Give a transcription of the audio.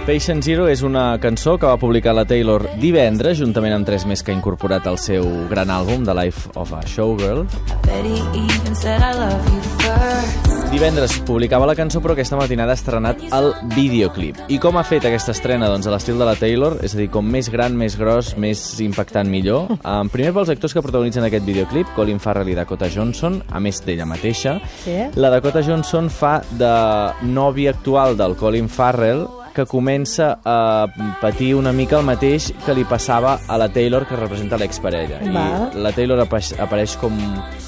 Patient Zero és una cançó que va publicar la Taylor divendres, juntament amb 3 més que ha incorporat al seu gran àlbum, The Life of a Showgirl. Divendres publicava la cançó, però aquesta matinada ha estrenat el videoclip. I com ha fet aquesta estrena? Doncs a l'estil de la Taylor, és a dir, com més gran, més gros, més impactant, millor. Primer pels actors que protagonitzen aquest videoclip, Colin Farrell i Dakota Johnson, a més d'ella mateixa. Sí? La Dakota Johnson fa de nòvia actual del Colin Farrell, que comença a patir una mica el mateix que li passava a la Taylor, que representa l'exparella. I la Taylor apareix com